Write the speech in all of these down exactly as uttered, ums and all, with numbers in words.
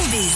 Showbiz.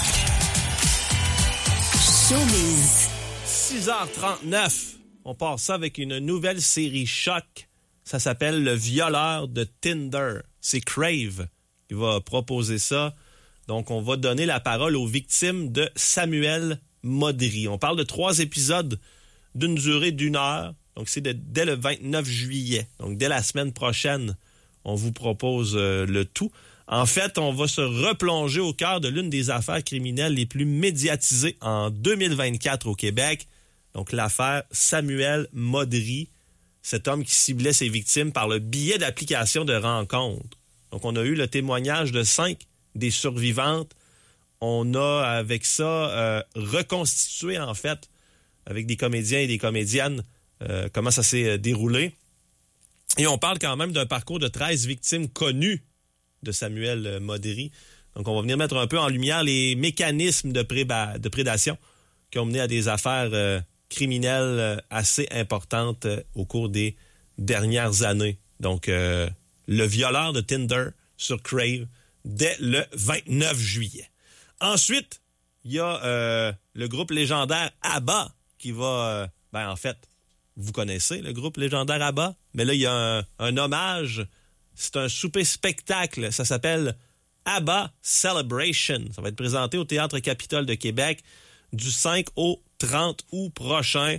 Showbiz. six heures trente-neuf. On part ça avec une nouvelle série choc. Ça s'appelle Le violeur de Tinder. C'est Crave qui va proposer ça. Donc, on va donner la parole aux victimes de Samuel Modry. On parle de trois épisodes d'une durée d'une heure. Donc, c'est de, dès le vingt-neuf juillet. Donc, dès la semaine prochaine, on vous propose euh, le tout. En fait, on va se replonger au cœur de l'une des affaires criminelles les plus médiatisées en deux mille vingt-quatre au Québec. Donc, l'affaire Samuel Modry, cet homme qui ciblait ses victimes par le biais d'applications de rencontres. Donc, on a eu le témoignage de cinq des survivantes. On a, avec ça, euh, reconstitué, en fait, avec des comédiens et des comédiennes, euh, comment ça s'est déroulé. Et on parle quand même d'un parcours de treize victimes connues de Samuel Modry. Donc, on va venir mettre un peu en lumière les mécanismes de, préba- de prédation qui ont mené à des affaires euh, criminelles euh, assez importantes euh, au cours des dernières années. Donc, euh, le violeur de Tinder sur Crave dès le vingt-neuf juillet. Ensuite, il y a euh, le groupe légendaire ABBA qui va... Euh, ben, en fait, vous connaissez le groupe légendaire ABBA, mais là, il y a un, un hommage. C'est un souper-spectacle. Ça s'appelle ABBA Celebration. Ça va être présenté au Théâtre Capitole de Québec du cinq au trente août prochain.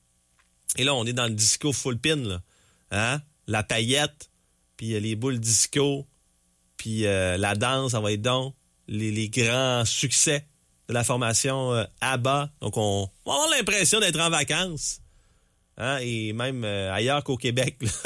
Et là, on est dans le disco full pin, là. Hein? La paillette, puis les boules disco, puis euh, la danse, ça va être donc les, les grands succès de la formation euh, ABBA. Donc, on, on va avoir l'impression d'être en vacances. Hein? Et même euh, ailleurs qu'au Québec, là.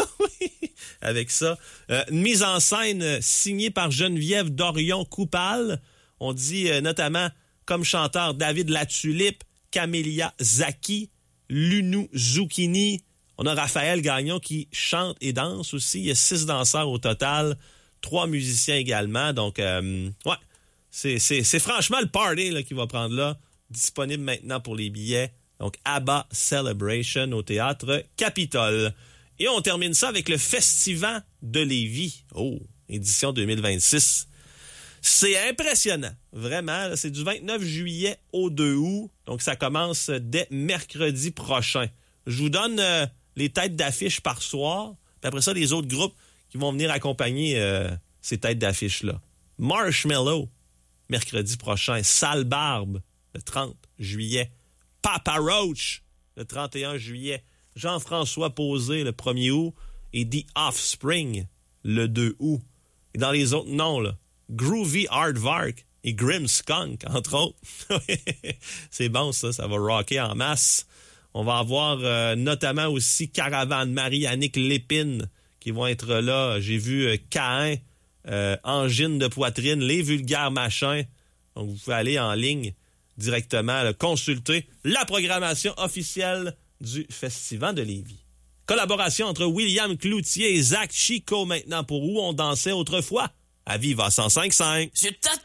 Avec ça. Euh, une mise en scène euh, signée par Geneviève Dorion-Coupal. On dit euh, notamment comme chanteur David Latulippe, Camélia Zaki, Lunou Zucchini. On a Raphaël Gagnon qui chante et danse aussi. Il y a six danseurs au total, trois musiciens également. Donc, euh, ouais, c'est, c'est, c'est franchement le party là, qui va prendre là. Disponible maintenant pour les billets. Donc, ABBA Celebration au Théâtre Capitole. Et on termine ça avec le Festival de Lévis. Oh, édition deux mille vingt-six. C'est impressionnant, vraiment. Là, c'est du vingt-neuf juillet au deux août. Donc, ça commence dès mercredi prochain. Je vous donne euh, les têtes d'affiche par soir. Puis après ça, les autres groupes qui vont venir accompagner euh, ces têtes d'affiche-là. Marshmello, mercredi prochain. Sale Barbe, le trente juillet. Papa Roach, le trente et un juillet. Jean-François Posé, le premier août, et The Offspring, le deux août. Et dans les autres noms, là, Groovy Aardvark et Grimmskunk, entre autres. C'est bon, ça, ça va rocker en masse. On va avoir euh, notamment aussi Caravane Marie, Annick Lépine, qui vont être là. J'ai vu euh, Caïn, euh, Angine de poitrine, Les Vulgaires Machins. Donc, vous pouvez aller en ligne directement, là, consulter la programmation officielle du Festival de Lévis. Collaboration entre William Cloutier et Zach Chico maintenant pour Où on dansait autrefois à Viva cent cinq virgule cinq.